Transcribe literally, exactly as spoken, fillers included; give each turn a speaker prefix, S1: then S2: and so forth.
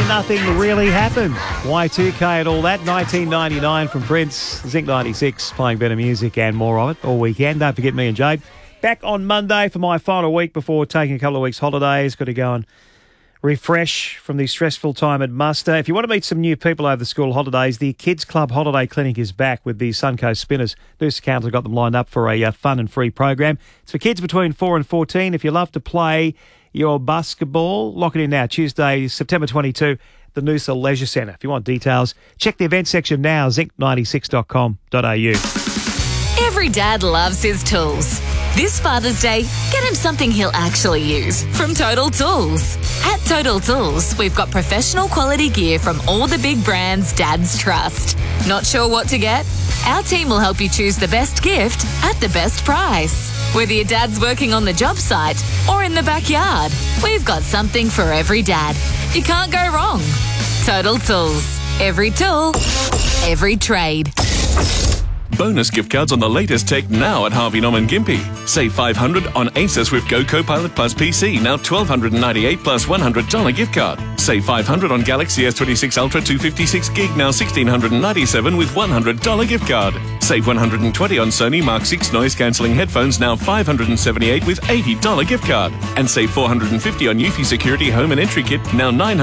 S1: nothing really happened. Y two K and all that. nineteen ninety-nine from Prince. Zinc ninety-six playing better music and more of it all weekend. Don't forget me and Jade. Back on Monday for my final week before taking a couple of weeks' holidays. Got to go and refresh from the stressful time at muster. If you want to meet some new people over the school holidays, the Kids Club Holiday Clinic is back with the Suncoast Spinners. Noosa Council have got them lined up for a uh, fun and free program. It's for kids between four and fourteen. If you love to play your basketball, lock it in now. Tuesday, September twenty-second, the Noosa Leisure Centre. If you want details, check the event section now, zinc ninety-six dot com dot a u.
S2: Every dad loves his tools. This Father's Day, get him something he'll actually use from Total Tools. At Total Tools, we've got professional quality gear from all the big brands dads trust. Not sure what to get? Our team will help you choose the best gift at the best price. Whether your dad's working on the job site or in the backyard, we've got something for every dad. You can't go wrong. Total Tools. Every tool, every trade.
S3: Bonus gift cards on the latest tech now at Harvey Norman Gympie. Save five hundred dollars on Asus with Go Copilot Plus P C, now one thousand two hundred ninety-eight dollars plus one hundred dollars gift card. Save five hundred dollars on Galaxy S twenty-six Ultra two fifty-six gig, now one thousand six hundred ninety-seven dollars with one hundred dollars gift card. Save one hundred twenty dollars on Sony Mark six noise cancelling headphones, now five hundred seventy-eight dollars with eighty dollars gift card. And save four hundred fifty dollars on Eufy Security Home and Entry Kit, now nine hundred dollars